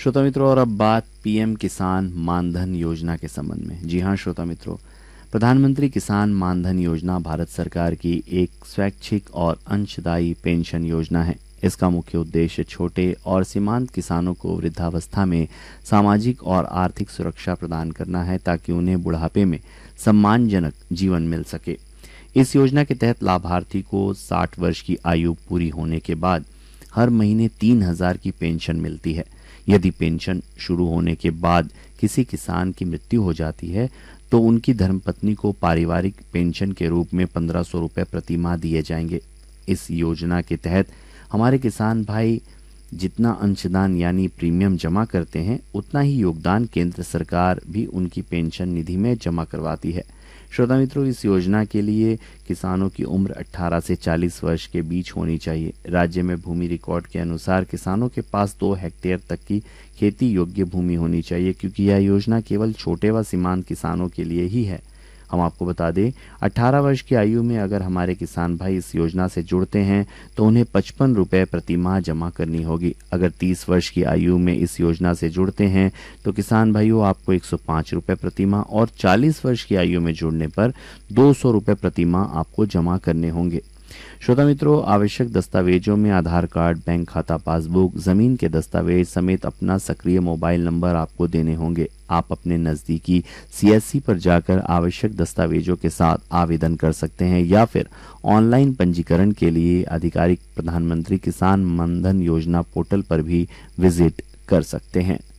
श्रोता मित्रों, और अब बात पीएम किसान मानधन योजना के संबंध में। जी हाँ श्रोता मित्रों, प्रधानमंत्री किसान मानधन योजना भारत सरकार की एक स्वैच्छिक और अंशदायी पेंशन योजना है। इसका मुख्य उद्देश्य छोटे और सीमांत किसानों को वृद्धावस्था में सामाजिक और आर्थिक सुरक्षा प्रदान करना है, ताकि उन्हें बुढ़ापे में सम्मानजनक जीवन मिल सके। इस योजना के तहत लाभार्थी को 60 वर्ष की आयु पूरी होने के बाद हर महीने 3,000 की पेंशन मिलती है। यदि पेंशन शुरू होने के बाद किसी किसान की मृत्यु हो जाती है तो उनकी धर्मपत्नी को पारिवारिक पेंशन के रूप में 1,500 रुपये प्रति माह दिए जाएंगे। इस योजना के तहत हमारे किसान भाई जितना अंशदान यानी प्रीमियम जमा करते हैं, उतना ही योगदान केंद्र सरकार भी उनकी पेंशन निधि में जमा करवाती है। श्रोता मित्रों, इस योजना के लिए किसानों की उम्र 18 से 40 वर्ष के बीच होनी चाहिए। राज्य में भूमि रिकॉर्ड के अनुसार किसानों के पास 2 हेक्टेयर तक की खेती योग्य भूमि होनी चाहिए, क्योंकि यह योजना केवल छोटे व सीमांत किसानों के लिए ही है। हम आपको बता दें, 18 वर्ष की आयु में अगर हमारे किसान भाई इस योजना से जुड़ते हैं तो उन्हें 55 रुपये प्रति माह जमा करनी होगी। अगर 30 वर्ष की आयु में इस योजना से जुड़ते हैं तो किसान भाइयों आपको 105 रुपये प्रति माह, और 40 वर्ष की आयु में जुड़ने पर 200 रुपये प्रति माह आपको जमा करने होंगे। श्रोता मित्रों, आवश्यक दस्तावेजों में आधार कार्ड, बैंक खाता पासबुक, जमीन के दस्तावेज समेत अपना सक्रिय मोबाइल नंबर आपको देने होंगे। आप अपने नजदीकी सीएससी पर जाकर आवश्यक दस्तावेजों के साथ आवेदन कर सकते हैं, या फिर ऑनलाइन पंजीकरण के लिए आधिकारिक प्रधानमंत्री किसान मानधन योजना पोर्टल पर भी विजिट कर सकते हैं।